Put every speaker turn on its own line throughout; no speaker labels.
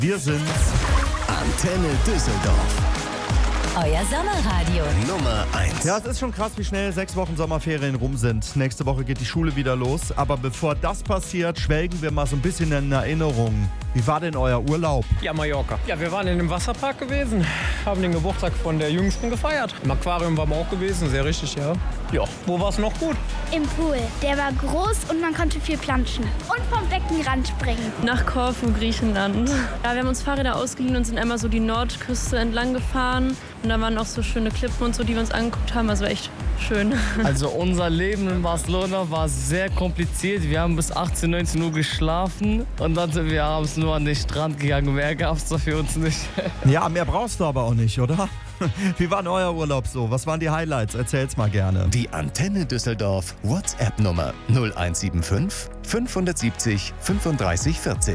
Wir sind
Antenne Düsseldorf.
Euer Sommerradio.
Nummer 1.
Ja, es ist schon krass, wie schnell 6 Wochen Sommerferien rum sind. Nächste Woche geht die Schule wieder los. Aber bevor das passiert, schwelgen wir mal so ein bisschen in Erinnerung. Wie war denn euer Urlaub?
Ja, Mallorca. Ja, wir waren in dem Wasserpark gewesen, haben den Geburtstag von der Jüngsten gefeiert. Im Aquarium waren wir auch gewesen, sehr richtig, ja. Ja, wo war es noch gut?
Im Pool. Der war groß und man konnte viel planschen. Und vom Beckenrand springen.
Nach Korfu, Griechenland. Ja, wir haben uns Fahrräder ausgeliehen und sind einmal so die Nordküste entlang gefahren. Und da waren auch so schöne Klippen und so, die wir uns angeguckt haben. Also echt schön.
Also unser Leben in Barcelona war sehr kompliziert. Wir haben bis 18, 19 Uhr geschlafen und dann sind wir abends nur an den Strand gegangen. Mehr gab es da für uns nicht.
Ja, mehr brauchst du aber auch nicht, oder? Wie war denn euer Urlaub so? Was waren die Highlights? Erzähl's mal gerne.
Die Antenne Düsseldorf WhatsApp-Nummer 0175 570 35 40.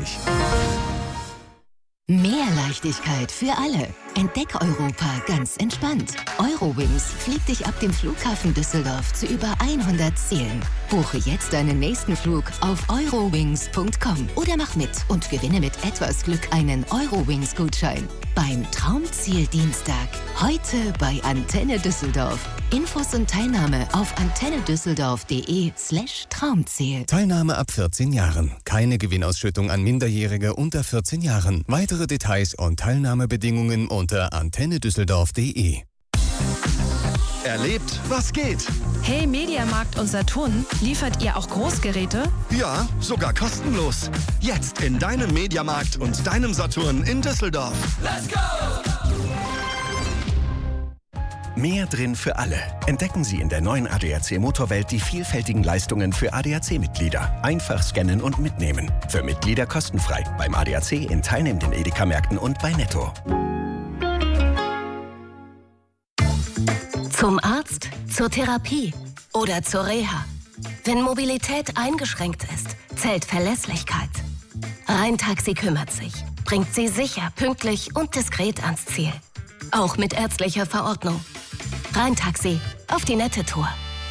Mehr Leichtigkeit für alle. Entdeck Europa ganz entspannt. Eurowings fliegt dich ab dem Flughafen Düsseldorf zu über 100 Zielen. Buche jetzt deinen nächsten Flug auf eurowings.com oder mach mit und gewinne mit etwas Glück einen Eurowings-Gutschein. Beim Traumziel Dienstag. Heute bei Antenne Düsseldorf. Infos und Teilnahme auf antennedüsseldorf.de/Traumziel.
Teilnahme ab 14 Jahren. Keine Gewinnausschüttung an Minderjährige unter 14 Jahren. Weitere Details und Teilnahmebedingungen unter antennedüsseldorf.de.
Erlebt, was geht?
Hey, Mediamarkt und Saturn, liefert ihr auch Großgeräte?
Ja, sogar kostenlos. Jetzt in deinem Mediamarkt und deinem Saturn in Düsseldorf.
Let's go! Mehr drin für alle. Entdecken Sie in der neuen ADAC Motorwelt die vielfältigen Leistungen für ADAC-Mitglieder. Einfach scannen und mitnehmen. Für Mitglieder kostenfrei. Beim ADAC in teilnehmenden Edeka-Märkten und bei Netto.
Zum Arzt, zur Therapie oder zur Reha. Wenn Mobilität eingeschränkt ist, zählt Verlässlichkeit. Rhein-Taxi kümmert sich, bringt Sie sicher, pünktlich und diskret ans Ziel. Auch mit ärztlicher Verordnung. Rhein-Taxi, auf die nette Tour.